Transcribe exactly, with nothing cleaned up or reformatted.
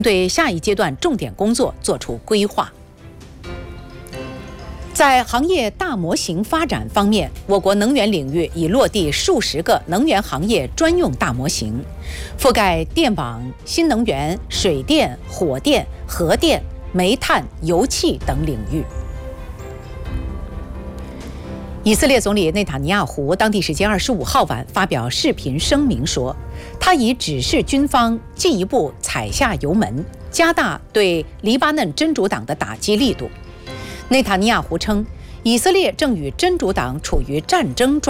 对下一阶段重点工作作出规划。在行业大模型发展方面，我国能源领域已落地数十个能源行业专用大模型，覆盖电网、新能源、水电、火电、核电、煤炭、油气等领域。以色列总理内塔尼亚胡当地时间二十五号晚发表视频声明说，他已指示军方进一步踩下油门，加大对黎巴嫩真主党的打击力度。内塔尼亚胡称，以色列正与真主党处于战争状态。